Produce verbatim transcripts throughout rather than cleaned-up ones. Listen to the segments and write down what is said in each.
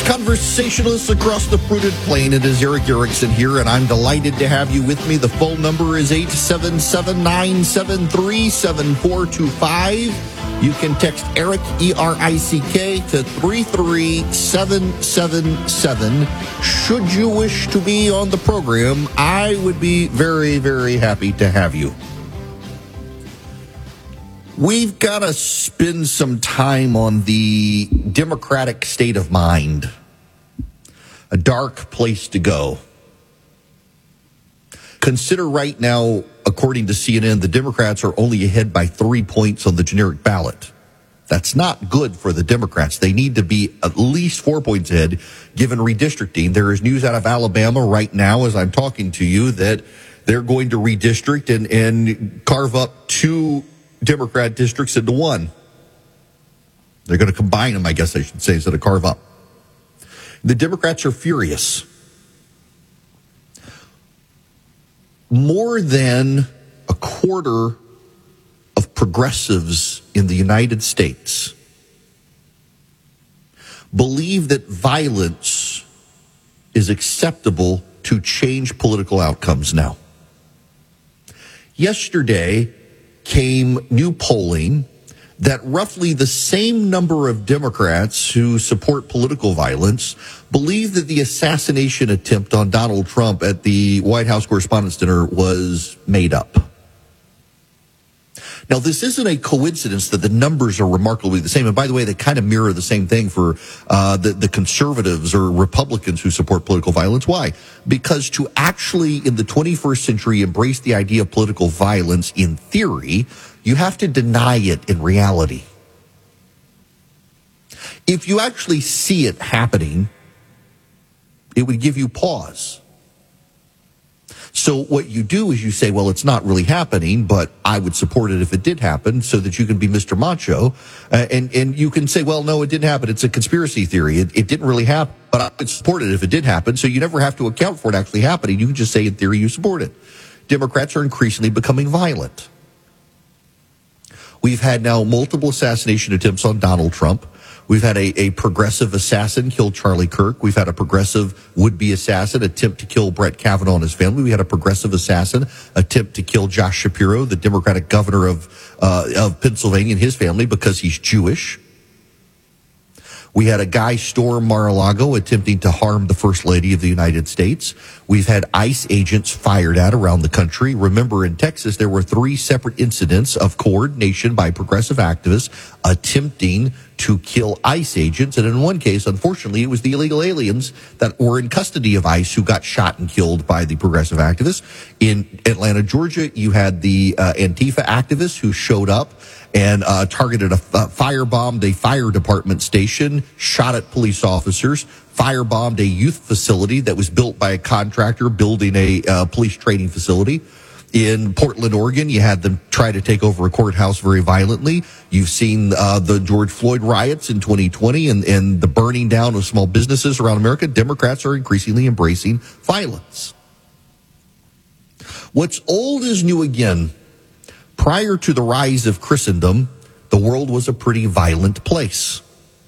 Conversationalists across the fruited plain. It is Eric Erickson here, and I'm delighted to have you with me. The phone number is eight seven seven, nine seven three, seven four two five. You can text Eric, E R I C K, to three three seven seven seven. Should you wish to be on the program, I would be very, very happy to have you. We've got to spend some time on the Democratic state of mind. A dark place to go. Consider right now, according to C N N, the Democrats are only ahead by three points on the generic ballot. That's not good for the Democrats. They need to be at least four points ahead, given redistricting. There is news out of Alabama right now, as I'm talking to you, that they're going to redistrict and, and carve up two Democrat districts into one. They're going to combine them, I guess I should say, instead of carve up. The Democrats are furious. More than a quarter of progressives in the United States believe that violence is acceptable to change political outcomes now. Yesterday came new polling that roughly the same number of Democrats who support political violence believe that the assassination attempt on Donald Trump at the White House Correspondents' Dinner was made up. Now, this isn't a coincidence that the numbers are remarkably the same. And by the way, they kind of mirror the same thing for uh, the, the conservatives or Republicans who support political violence. Why? Because to actually, in the twenty-first century, embrace the idea of political violence in theory, you have to deny it in reality. If you actually see it happening, it would give you pause. So what you do is you say, well, it's not really happening, but I would support it if it did happen, so that you can be Mister Macho. Uh, and, and you can say, well, no, it didn't happen. It's a conspiracy theory. It, it didn't really happen, but I would support it if it did happen. So you never have to account for it actually happening. You can just say, in theory, you support it. Democrats are increasingly becoming violent. We've had now multiple assassination attempts on Donald Trump. We've had a, a progressive assassin kill Charlie Kirk. We've had a progressive would-be assassin attempt to kill Brett Kavanaugh and his family. We had a progressive assassin attempt to kill Josh Shapiro, the Democratic governor of uh, of Pennsylvania, and his family because he's Jewish. We had a guy storm Mar-a-Lago attempting to harm the First Lady of the United States. We've had ICE agents fired at around the country. Remember, in Texas, there were three separate incidents of coordination by progressive activists attempting to kill ICE agents. And in one case, unfortunately, it was the illegal aliens that were in custody of ICE who got shot and killed by the progressive activists. In Atlanta, Georgia, you had the uh, Antifa activists who showed up and uh, targeted a uh, firebombed a fire department station, shot at police officers, firebombed a youth facility that was built by a contractor building a uh, police training facility. In Portland, Oregon, you had them try to take over a courthouse very violently. You've seen uh, the George Floyd riots in twenty twenty and, and the burning down of small businesses around America. Democrats are increasingly embracing violence. What's old is new again. Prior to the rise of Christendom, the world was a pretty violent place.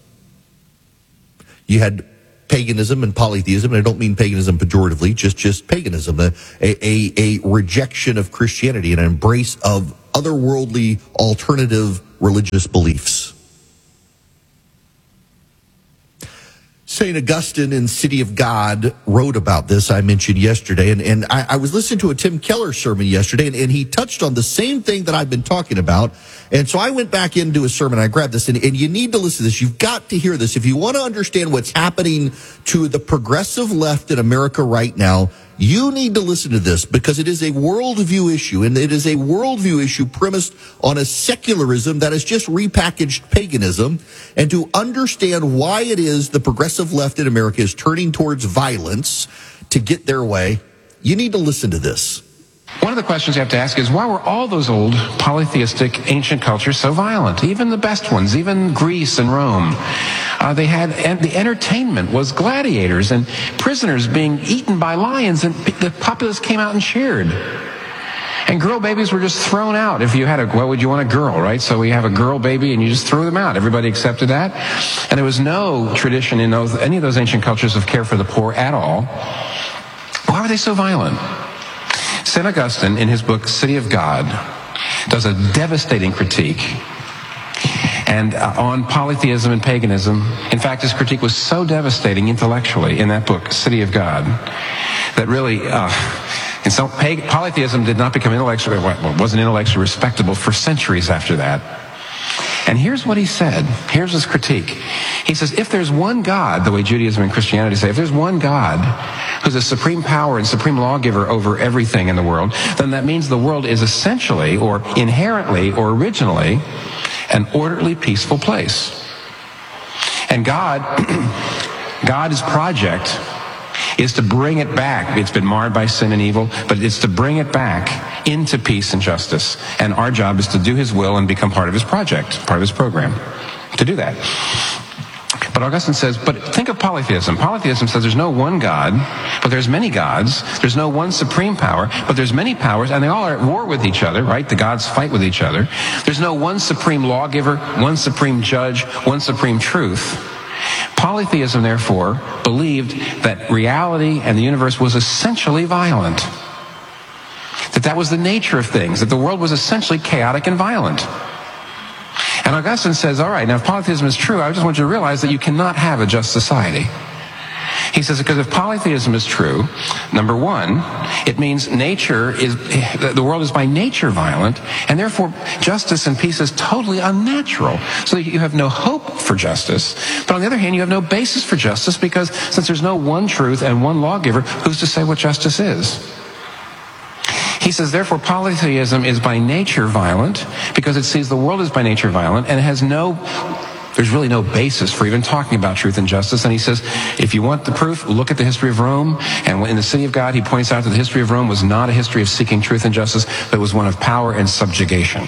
You had paganism and polytheism, and I don't mean paganism pejoratively, just, just paganism, a, a, a rejection of Christianity, an embrace of otherworldly alternative religious beliefs. Saint Augustine in City of God wrote about this, I mentioned yesterday, and, and I, I was listening to a Tim Keller sermon yesterday, and, and he touched on the same thing that I've been talking about. And so I went back into his sermon, I grabbed this, and, and you need to listen to this. You've got to hear this. If you want to understand what's happening to the progressive left in America right now, you need to listen to this, because it is a worldview issue, and it is a worldview issue premised on a secularism that is just repackaged paganism. And to understand why it is the progressive left in America is turning towards violence to get their way, you need to listen to this. One of the questions you have to ask is, why were all those old polytheistic ancient cultures so violent? Even the best ones, even Greece and Rome. Uh, they had, and the entertainment was gladiators and prisoners being eaten by lions, and the populace came out and cheered. And girl babies were just thrown out. If you had a, well, would you want a girl, right? So we have a girl baby and you just threw them out. Everybody accepted that. And there was no tradition in those, any of those ancient cultures of care for the poor at all. Why were they so violent? Saint Augustine, in his book, City of God, does a devastating critique and uh, on polytheism and paganism. In fact, his critique was so devastating intellectually in that book, City of God, that really, uh, and so pag- polytheism did not become intellectually, well, wasn't intellectually respectable for centuries after that. And here's what he said. Here's his critique. He says, if there's one God, the way Judaism and Christianity say, if there's one God who's a supreme power and supreme lawgiver over everything in the world, then that means the world is essentially or inherently or originally an orderly, peaceful place. And God, God's project is to bring it back. It's been marred by sin and evil, but it's to bring it back into peace and justice. And our job is to do his will and become part of his project, part of his program, to do that. But Augustine says, but think of polytheism. Polytheism says there's no one God, but there's many gods. There's no one supreme power, but there's many powers, and they all are at war with each other, right? The gods fight with each other. There's no one supreme lawgiver, one supreme judge, one supreme truth. Polytheism, therefore, believed that reality and the universe was essentially violent. That that was the nature of things, that the world was essentially chaotic and violent. And Augustine says, all right, now if polytheism is true, I just want you to realize that you cannot have a just society. He says, because if polytheism is true, number one, it means nature is, the world is by nature violent, and therefore justice and peace is totally unnatural. So you have no hope for justice, but on the other hand, you have no basis for justice because since there's no one truth and one lawgiver, who's to say what justice is? He says, therefore, polytheism is by nature violent because it sees the world as by nature violent and it has no, there's really no basis for even talking about truth and justice. And he says, if you want the proof, look at the history of Rome. And in the City of God, he points out that the history of Rome was not a history of seeking truth and justice, but it was one of power and subjugation.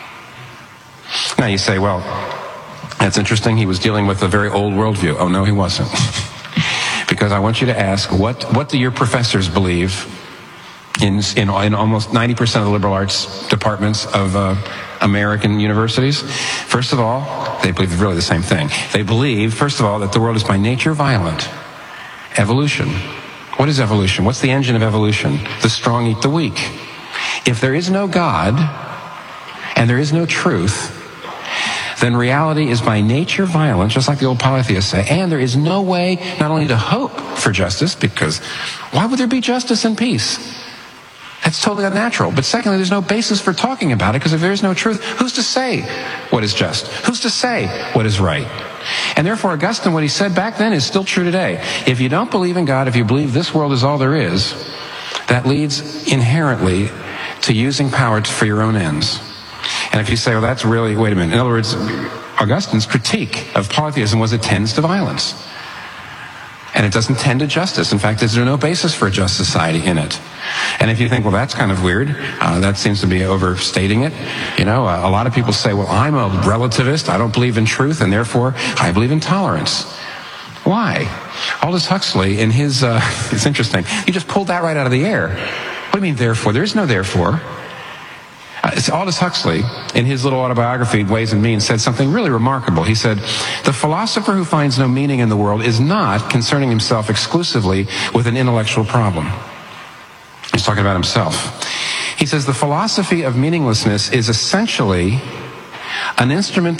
Now you say, well, that's interesting. He was dealing with a very old worldview. Oh, no, he wasn't. Because I want you to ask, what, what do your professors believe in, in, in almost ninety percent of the liberal arts departments of uh, American universities? First of all, they believe really the same thing. They believe, first of all, that the world is by nature violent. Evolution. What is evolution? What's the engine of evolution? The strong eat the weak. If there is no God and there is no truth, then reality is by nature violent, just like the old polytheists say, and there is no way not only to hope for justice, because why would there be justice and peace? That's totally unnatural. But secondly, there's no basis for talking about it, because if there is no truth, who's to say what is just? Who's to say what is right? And therefore, Augustine, what he said back then is still true today. If you don't believe in God, if you believe this world is all there is, that leads inherently to using power for your own ends. And if you say, well, that's really, wait a minute. In other words, Augustine's critique of polytheism was it tends to violence. And it doesn't tend to justice. In fact, there's no basis for a just society in it. And if you think, well, that's kind of weird, uh, that seems to be overstating it. You know, uh, a lot of people say, well, I'm a relativist, I don't believe in truth, and therefore I believe in tolerance. Why? Aldous Huxley, in his, uh, it's interesting, he just pulled that right out of the air. What do you mean, therefore? There is no therefore. Uh, it's Aldous Huxley, in his little autobiography, Ways and Means, said something really remarkable. He said, the philosopher who finds no meaning in the world is not concerning himself exclusively with an intellectual problem. He's talking about himself. He says, the philosophy of meaninglessness is essentially an instrument